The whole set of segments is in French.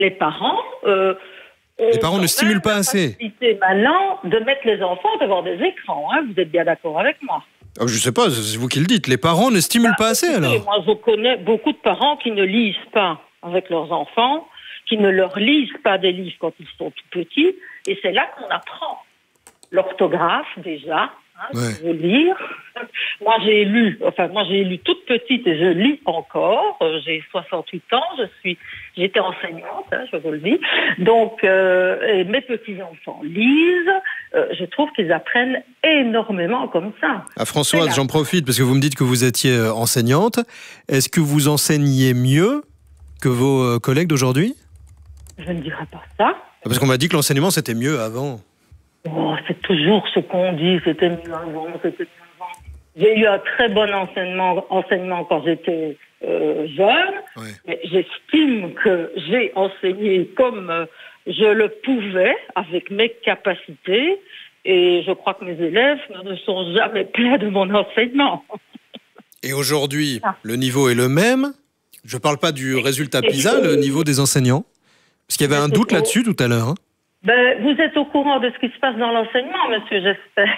les parents... les parents ne stimulent pas assez. Maintenant, de mettre les enfants devant des écrans. Vous êtes bien d'accord avec moi? Je ne sais pas, c'est vous qui le dites. Les parents ne stimulent pas assez, alors. Moi, je connais beaucoup de parents qui ne lisent pas avec leurs enfants, qui ne leur lisent pas des livres quand ils sont tout petits. Et c'est là qu'on apprend l'orthographe, déjà. Je veux lire. Moi, j'ai lu toute petite et je lis encore. J'ai 68 ans, j'étais enseignante, je vous le dis. Donc, et mes petits-enfants lisent. Je trouve qu'ils apprennent énormément comme ça. Françoise, j'en profite parce que vous me dites que vous étiez enseignante. Est-ce que vous enseignez mieux que vos collègues d'aujourd'hui? Je ne dirais pas ça. Parce qu'on m'a dit que l'enseignement, c'était mieux avant. C'est toujours ce qu'on dit, c'était mieux avant. J'ai eu un très bon enseignement quand j'étais jeune, mais j'estime que j'ai enseigné comme je le pouvais, avec mes capacités, et je crois que mes élèves ne sont jamais plaints de mon enseignement. Et aujourd'hui, le niveau est le même? Je ne parle pas du résultat PISA, le niveau des enseignants. Parce qu'il y avait un doute là-dessus tout à l'heure. Vous êtes au courant de ce qui se passe dans l'enseignement, monsieur, j'espère.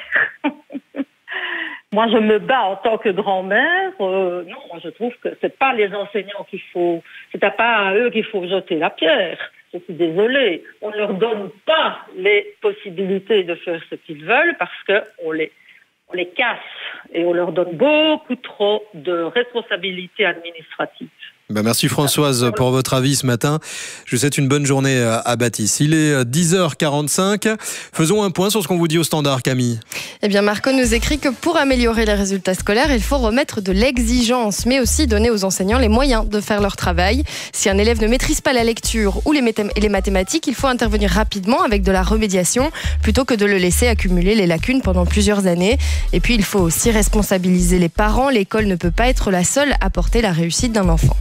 Moi, je me bats en tant que grand-mère. Non, je trouve que c'est pas les enseignants c'est pas à eux qu'il faut jeter la pierre. Je suis désolée. On ne leur donne pas les possibilités de faire ce qu'ils veulent parce qu'on les casse et on leur donne beaucoup trop de responsabilités administratives. Merci Françoise pour votre avis ce matin. Je vous souhaite une bonne journée à Baptiste. Il est 10h45. Faisons un point sur ce qu'on vous dit au standard, Camille. Marco nous écrit que pour améliorer les résultats scolaires, il faut remettre de l'exigence, mais aussi donner aux enseignants les moyens de faire leur travail. Si un élève ne maîtrise pas la lecture ou les mathématiques, il faut intervenir rapidement avec de la remédiation plutôt que de le laisser accumuler les lacunes pendant plusieurs années. Et puis, il faut aussi responsabiliser les parents. L'école ne peut pas être la seule à porter la réussite d'un enfant.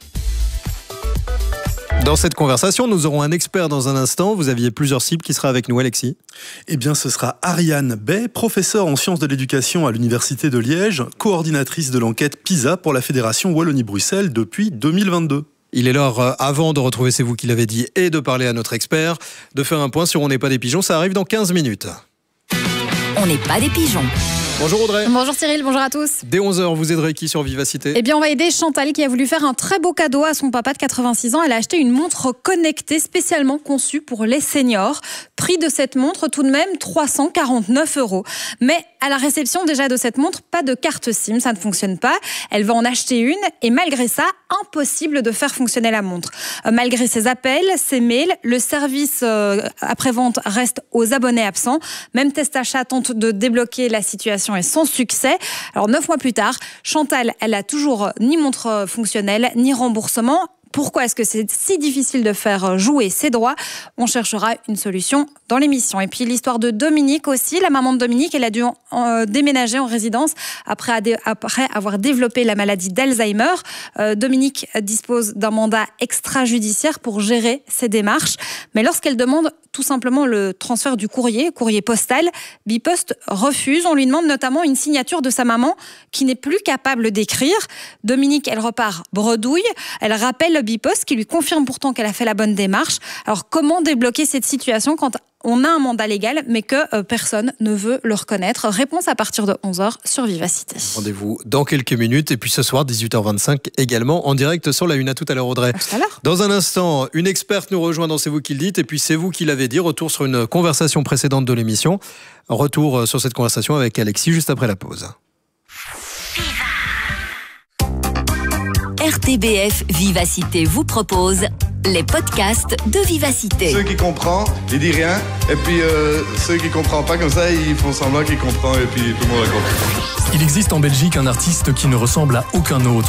Dans cette conversation, nous aurons un expert dans un instant. Vous aviez plusieurs cibles. Qui sera avec nous, Alexis? Ce sera Ariane Bay, professeure en sciences de l'éducation à l'Université de Liège, coordinatrice de l'enquête PISA pour la Fédération Wallonie-Bruxelles depuis 2022. Il est l'heure, avant de retrouver C'est vous qui l'avez dit et de parler à notre expert, de faire un point sur On n'est pas des pigeons. Ça arrive dans 15 minutes. On n'est pas des pigeons. Bonjour Audrey. Bonjour Cyril, bonjour à tous. Dès 11h, vous aiderez qui sur Vivacité? On va aider Chantal qui a voulu faire un très beau cadeau à son papa de 86 ans. Elle a acheté une montre connectée spécialement conçue pour les seniors. Prix de cette montre tout de même 349 €. Mais à la réception déjà de cette montre, pas de carte SIM, ça ne fonctionne pas. Elle va en acheter une et malgré ça, impossible de faire fonctionner la montre. Malgré ses appels, ses mails, le service après-vente reste aux abonnés absents. Même Test Achat tente de débloquer la situation et sans succès. Alors 9 mois plus tard, Chantal, elle a toujours ni montre fonctionnelle, ni remboursement. Pourquoi est-ce que c'est si difficile de faire jouer ses droits? On cherchera une solution dans l'émission. Et puis l'histoire de Dominique aussi. La maman de Dominique, elle a dû déménager en résidence après avoir développé la maladie d'Alzheimer. Dominique dispose d'un mandat extrajudiciaire pour gérer ses démarches. Mais lorsqu'elle demande tout simplement le transfert du courrier postal, Bipost refuse. On lui demande notamment une signature de sa maman qui n'est plus capable d'écrire. Dominique, elle repart bredouille. Elle rappelle Bipost qui lui confirme pourtant qu'elle a fait la bonne démarche. Alors comment débloquer cette situation quand on a un mandat légal mais que personne ne veut le reconnaître? Réponse à partir de 11h sur Vivacité. Rendez-vous dans quelques minutes et puis ce soir 18h25 également en direct sur la Une. À tout à l'heure Audrey. À tout à l'heure. Dans un instant, une experte nous rejoint dans C'est vous qui le dites et puis C'est vous qui l'avez dit. Retour sur une conversation précédente de l'émission. Retour sur cette conversation avec Alexis juste après la pause. RTBF Vivacité vous propose les podcasts de Vivacité. Ceux qui comprennent, ils disent rien. Et puis ceux qui ne comprennent pas comme ça, ils font semblant qu'ils comprennent et puis tout le monde a compris. Il existe en Belgique un artiste qui ne ressemble à aucun autre.